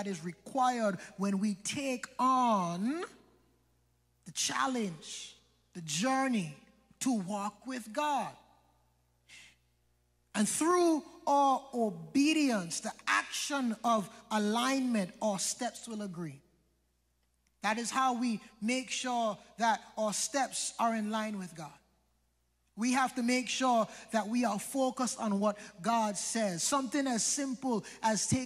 is required when we take on the challenge, the journey to walk with God. And through our obedience, the action of alignment, our steps will agree. That is how we make sure that our steps are in line with God. We have to make sure that we are focused on what God says. Something as simple as taking